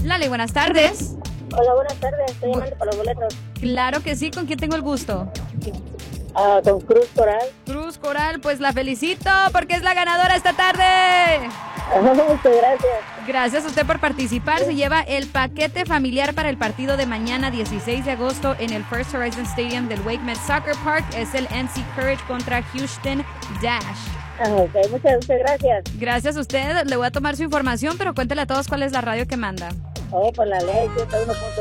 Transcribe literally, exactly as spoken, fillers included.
Lali, buenas tardes. Hola, buenas tardes. Estoy llamando para los boletos. Claro que sí, ¿con quién tengo el gusto? Ah, con Cruz Coral. Cruz Coral, pues la felicito porque es la ganadora esta tarde. Muchas gracias. Gracias a usted por participar. Se lleva el paquete familiar para el partido de mañana dieciséis de agosto en el First Horizon Stadium del WakeMed Soccer Park. Es el N C Courage contra Houston Dash. Ah, ok, muchas, muchas gracias. Gracias a usted. Le voy a tomar su información, pero cuéntele a todos cuál es la radio que manda. Oh, por la ley, ciento uno punto